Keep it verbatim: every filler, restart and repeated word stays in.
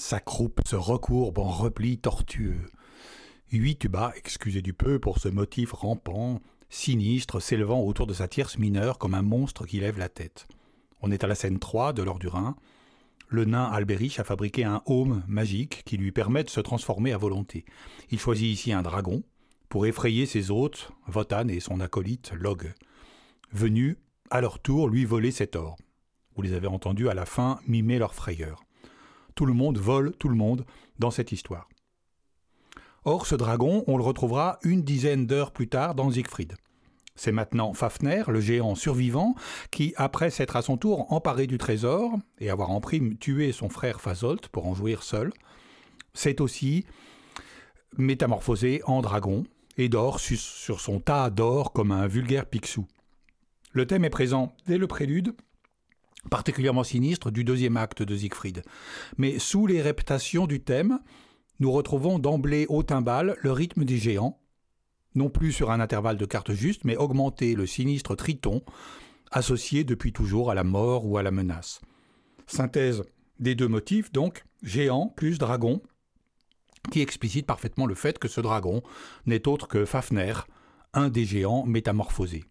Sa croupe se recourbe en repli tortueux. Huit tubas, excusez du peu pour ce motif rampant, sinistre, s'élevant autour de sa tierce mineure comme un monstre qui lève la tête. On est à la scène trois de l'Or du Rhin. Le nain Albéric a fabriqué un aume magique qui lui permet de se transformer à volonté. Il choisit ici un dragon pour effrayer ses hôtes, Wotan et son acolyte Log, venus à leur tour lui voler cet or. Vous les avez entendus à la fin mimer leur frayeur. Tout le monde vole tout le monde dans cette histoire. Or, ce dragon, on le retrouvera une dizaine d'heures plus tard dans Siegfried. C'est maintenant Fafner, le géant survivant, qui, après s'être à son tour emparé du trésor et avoir en prime tué son frère Fasolt pour en jouir seul, s'est aussi métamorphosé en dragon et dort sur son tas d'or comme un vulgaire Picsou. Le thème est présent dès le prélude, particulièrement sinistre, du deuxième acte de Siegfried. Mais sous les répétations du thème, nous retrouvons d'emblée au timbal le rythme des géants, non plus sur un intervalle de quarte juste, mais augmenter le sinistre triton, associé depuis toujours à la mort ou à la menace. Synthèse des deux motifs, donc, géant plus dragon, qui explicite parfaitement le fait que ce dragon n'est autre que Fafner, un des géants métamorphosés.